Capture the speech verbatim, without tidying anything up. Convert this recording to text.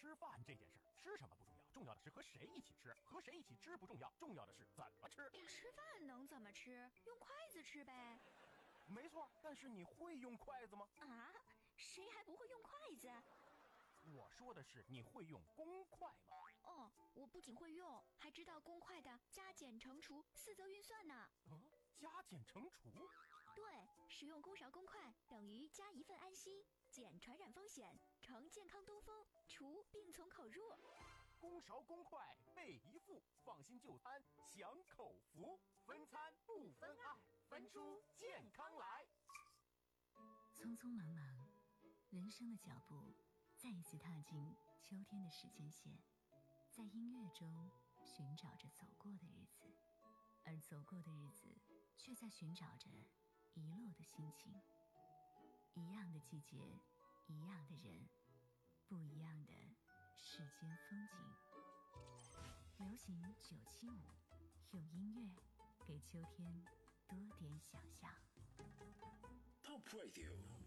吃饭这件事儿，吃什么不重要，重要的是和谁一起吃。和谁一起吃不重要，重要的是怎么吃。 吃饭能怎么吃？用筷子吃呗。 没错，但是你会用筷子吗？ 啊，谁还不会用筷子？ 我说的是你会用公筷吗？ 哦，我不仅会用，还知道公筷的加减乘除四则运算呢。 啊，加减乘除？ 对，使用公勺公筷等于加一份安心，减传染风险，乘健康东风，除病从口入。 公勺公筷备一副，放心就餐享口福，分餐不分爱，分出健康来。 匆匆忙忙，人生的脚步再一次踏进秋天的时间线，在音乐中寻找着走过的日子，而走过的日子却在寻找着遗落的心情。一样的季节，一样的人，不一样的世间风景。流行九七五，用音乐给秋天多点想象。 Top Radio